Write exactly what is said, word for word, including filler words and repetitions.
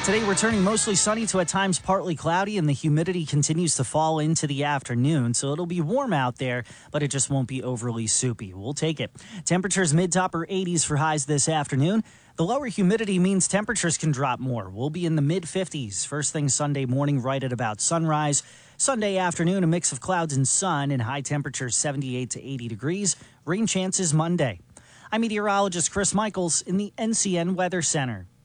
Today, returning mostly sunny to at times partly cloudy, and the humidity continues to fall into the afternoon, so it'll be warm out there, but it just won't be overly soupy. We'll take it. Temperatures mid to upper eighties for highs this afternoon. The lower humidity means temperatures can drop more. We'll be in the mid fifties first thing Sunday morning right at about sunrise. Sunday afternoon, a mix of clouds and sun, and high temperatures seventy-eight to eighty degrees. Rain chances Monday. I'm meteorologist Chris Michaels in the N C N Weather Center.